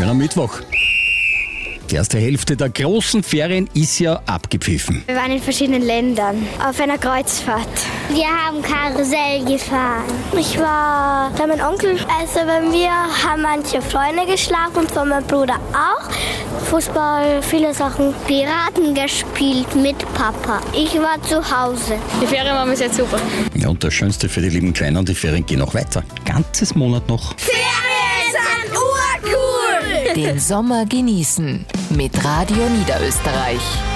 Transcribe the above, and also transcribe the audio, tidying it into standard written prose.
schöner Mittwoch. Die erste Hälfte der großen Ferien ist ja abgepfiffen. Wir waren in verschiedenen Ländern auf einer Kreuzfahrt. Wir haben Karussell gefahren. Ich war bei meinem Onkel. Also bei mir haben manche Freunde geschlafen und von meinem Bruder auch. Fußball, viele Sachen. Piraten gespielt mit Papa. Ich war zu Hause. Die Ferien waren bis jetzt super. Ja, und das Schönste für die lieben Kleinen, die Ferien gehen noch weiter. Ganzes Monat noch. Ferien sind urcool! Den Sommer genießen mit Radio Niederösterreich.